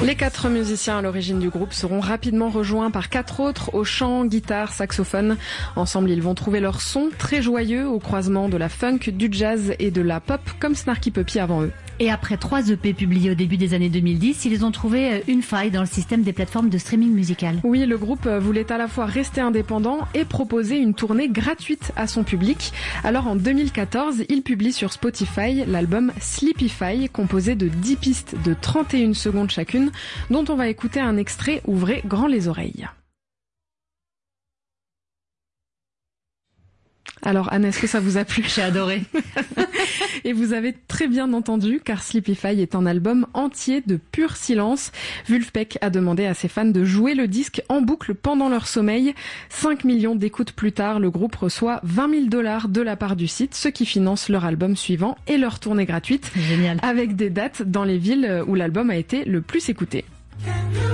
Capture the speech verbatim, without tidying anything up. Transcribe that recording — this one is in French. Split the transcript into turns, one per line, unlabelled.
Les quatre musiciens à l'origine du groupe seront rapidement rejoints par quatre autres au chant, guitare, saxophone. Ensemble, ils vont trouver leur son très joyeux au croisement de la funk, du jazz et de la pop comme Snarky Puppy avant eux.
Et après trois E P publiés au début des années deux mille dix, ils ont trouvé une faille dans le système des plateformes de streaming musical.
Oui, le groupe voulait à la fois rester indépendant et proposer une tournée gratuite à son public. Alors en deux mille quatorze, il publie sur Spotify l'album Sleepify, composé de dix pistes de trente et une secondes chacune, dont on va écouter un extrait. Ouvrez grand les oreilles. Alors Anne, est-ce que ça vous a plu ?
J'ai adoré.
Et vous avez très bien entendu, car Sleepify est un album entier de pur silence. Vulfpeck a demandé à ses fans de jouer le disque en boucle pendant leur sommeil. cinq millions d'écoutes plus tard, le groupe reçoit vingt mille dollars de la part du site, ce qui finance leur album suivant et leur tournée gratuite.
Génial.
Avec des dates dans les villes où l'album a été le plus écouté.